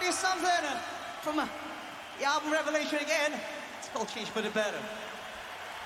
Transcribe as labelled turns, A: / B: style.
A: something from the album Revelation again. It's called Change for the Better.